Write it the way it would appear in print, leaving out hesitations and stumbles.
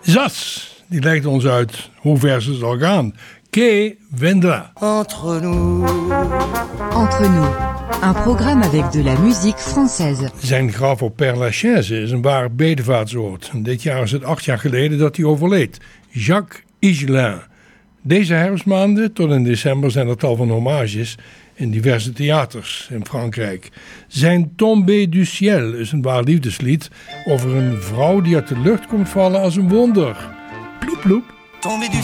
Zas, die legt ons uit hoe ver ze zal gaan. Que vendra. Entre nous. Entre nous, un programme avec de la musique française. Zijn graf op Père Lachaise is een waar bedevaartsoord. Dit jaar is het 8 jaar geleden dat hij overleed. Jacques Higelin. Deze herfstmaanden tot in december zijn er tal van hommages in diverse theaters in Frankrijk. Zijn Tombé du ciel is een waar liefdeslied over een vrouw die uit de lucht komt vallen als een wonder. Ploep ploep. Tombé du